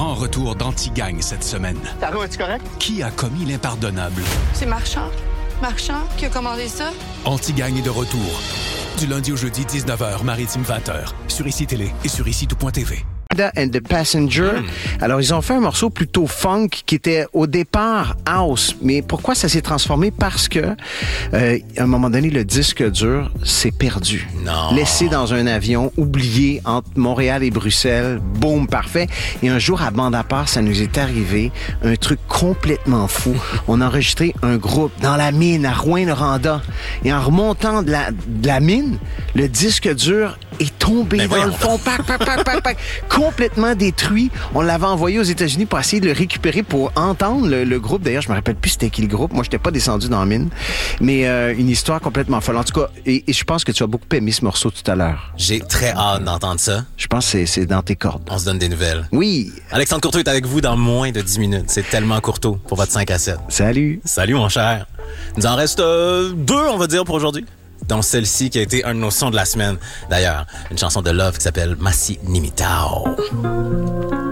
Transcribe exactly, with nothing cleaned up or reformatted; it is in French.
grand retour d'Anti-Gang cette semaine. Taro, es-tu correct? Qui a commis l'impardonnable? C'est Marchand. Marchand qui a commandé ça. Anti-Gang est de retour. Du lundi au jeudi, dix-neuf heures, Maritime vingt heures. Sur Ici Télé et sur ici tout point t v. And the Passenger. Mm. Alors, ils ont fait un morceau plutôt funk qui était au départ house. Mais pourquoi ça s'est transformé? Parce que, euh, à un moment donné, le disque dur s'est perdu. Non. Laissé dans un avion, oublié entre Montréal et Bruxelles. Boum, parfait. Et un jour, à bande à part, ça nous est arrivé. Un truc complètement fou. On a enregistré un groupe dans la mine à Rouyn-Noranda. Et en remontant de la, de la mine, le disque dur est tombé Mais dans le fond. Pac, pac, pac, pac, pac. Complètement détruit. On l'avait envoyé aux États-Unis pour essayer de le récupérer pour entendre le, le groupe. D'ailleurs, je me rappelle plus c'était qui le groupe. Moi, je n'étais pas descendu dans la mine. Mais euh, une histoire complètement folle. En tout cas, et, et je pense que tu as beaucoup aimé ce morceau tout à l'heure. J'ai très hâte d'entendre ça. Je pense que c'est, c'est dans tes cordes. On se donne des nouvelles. Oui. Alexandre Courteau est avec vous dans moins de dix minutes. C'est tellement Courteau pour votre cinq à sept. Salut. Salut, mon cher. Il nous en reste euh, deux, on va dire, pour aujourd'hui. Dont celle-ci qui a été un de nos sons de la semaine. D'ailleurs, une chanson de Love qui s'appelle Massi Nimitao.